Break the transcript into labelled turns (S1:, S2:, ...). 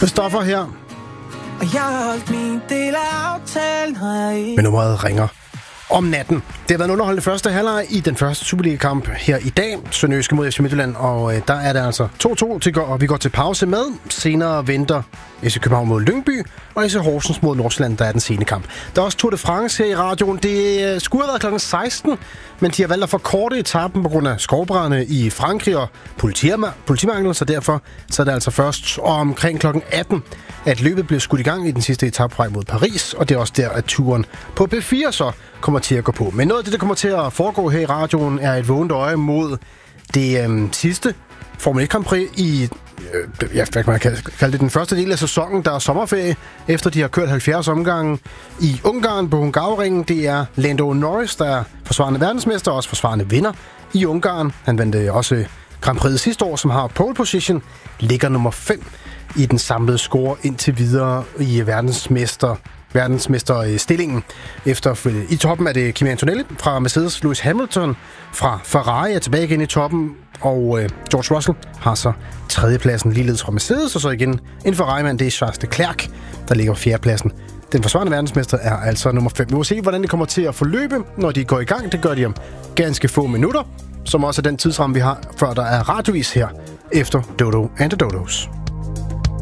S1: Christoffer her.
S2: Og jeg har holdt min del af aftalen,
S1: men nummeret ringer om natten. Det har været en underholdende første halvleg i den første Superliga-kamp her i dag. Sønderjyske mod FC Midtjylland, og der er det altså 2-2 til og vi går til pause med. Senere venter FC København mod Lyngby, og FC Horsens mod Nordsjælland, der er den sene kamp. Der er også Tour de France her i radioen. Det skulle have været kl. 16, men de har valgt at forkorte etappen på grund af skovbrande i Frankrig og politimangel, så derfor så er det altså først omkring kl. 18, at løbet bliver skudt i gang i den sidste etape vej mod Paris, og det er også der, at turen på B4 så kommer til at gå på. Men noget af det, der kommer til at foregå her i radioen, er et vågent øje mod det sidste Formel 1 Grand Prix i hvad man kan kalde det, den første del af sæsonen, der er sommerferie, efter de har kørt 70 omgange i Ungarn på Hungaroringen. Det er Lando Norris, der er forsvarende verdensmester og også forsvarende vinder i Ungarn. Han vandt også Grand Prix sidste år, som har pole position, ligger nummer 5 i den samlede score indtil videre i verdensmesterstillingen. I toppen er det Kimi Antonelli fra Mercedes, Lewis Hamilton fra Ferrari er tilbage igen i toppen, og George Russell har så tredjepladsen ligeledes fra Mercedes, og så igen en Ferrari-mand, det er Charles Leclerc, der ligger på fjerdepladsen. Den forsvarende verdensmester er altså nummer 5. Vi må se, hvordan det kommer til at forløbe, når de går i gang. Det gør de om ganske få minutter, som også er den tidsramme, vi har, før der er radiovis her efter Dodo and the Dodos.